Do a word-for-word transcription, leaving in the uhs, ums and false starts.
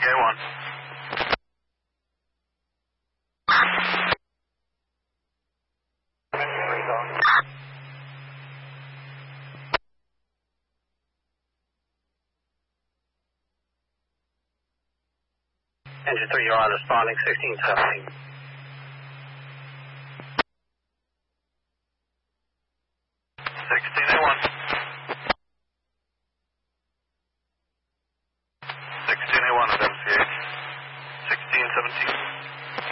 Tokyo one. Engine three, you're on responding, sixteen seventeen.